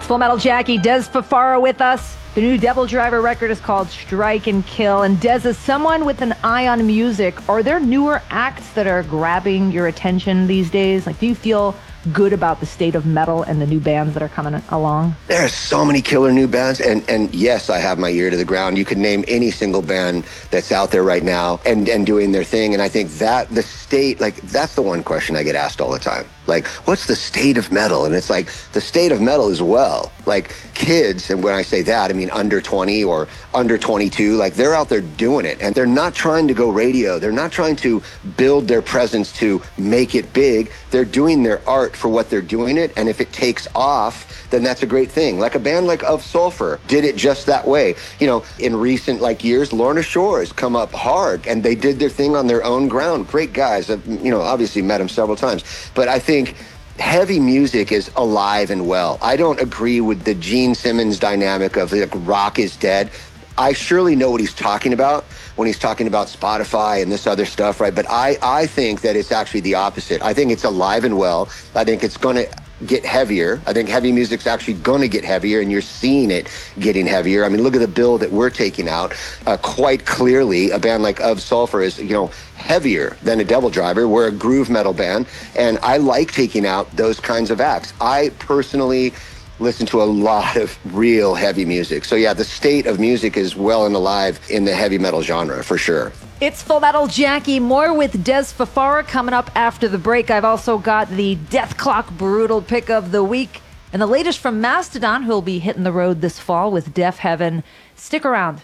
Full Metal Jackie, Des Fafara with us. The new Devil Driver record is called Strike and Kill. And Des, is someone with an eye on music, are there newer acts that are grabbing your attention these days? Like, do you feel good about the state of metal and the new bands that are coming along? There are so many killer new bands, and yes, I have my ear to the ground. You could name any single band that's out there right now and doing their thing, and I think that the state, like, that's the one question I get asked all the time. Like, what's the state of metal? And it's like, the state of metal is, well, like, kids, and when I say that, I mean under 20 or under 22, like, they're out there doing it, and they're not trying to go radio. They're not trying to build their presence to make it big. They're doing their art for what they're doing it, and if it takes off, then that's a great thing. Like a band like Of Sulfur did it just that way. You know, in recent years, Lorna Shore has come up hard, and they did their thing on their own ground. Great guys. I've, obviously met them several times, but I think heavy music is alive and well. I don't agree with the Gene Simmons dynamic of like rock is dead. I surely know what he's talking about when he's talking about Spotify and this other stuff, right? But I think that it's actually the opposite. I think it's alive and well. I think it's going to get heavier. I think heavy music's actually going to get heavier, and you're seeing it getting heavier. I mean, look at the bill that we're taking out. Quite clearly, a band like Of Sulfur is, heavier than a Devil Driver. We're a groove metal band, and I like taking out those kinds of acts. I personally listen to a lot of real heavy music. So yeah, the state of music is well and alive in the heavy metal genre, for sure. It's Full Metal Jackie. More with Des Fafara coming up after the break. I've also got the Dethklok Brutal Pick of the Week and the latest from Mastodon, who'll be hitting the road this fall with Deafheaven. Stick around.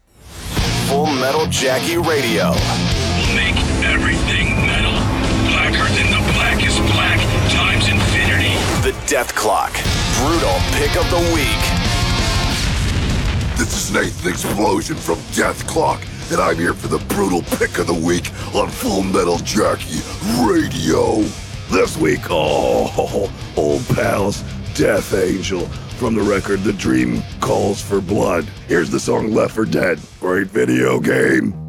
Full Metal Jackie Radio. Make everything metal. Blacker than the blackest black times infinity. The Dethklok Brutal Pick of the Week. This is Nathan Explosion from Dethklok, and I'm here for the Brutal Pick of the Week on Full Metal Jackie Radio. This week, old pals, Death Angel from the record The Dream Calls for Blood. Here's the song Left for Dead. Great video game.